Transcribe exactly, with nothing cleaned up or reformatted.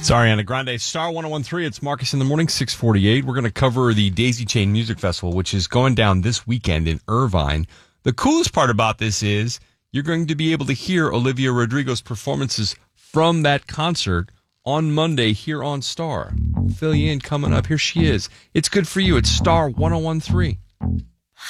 It's Ariana Grande, Star one oh one three. It's Marcus in the Morning, six forty-eight. We're going to cover the Daisy Chain Music Festival, which is going down this weekend in Irvine. The coolest part about this is you're going to be able to hear Olivia Rodrigo's performances from that concert on Monday here on Star. I'll fill you in coming up. Here she is. It's good for you. It's Star one oh one three.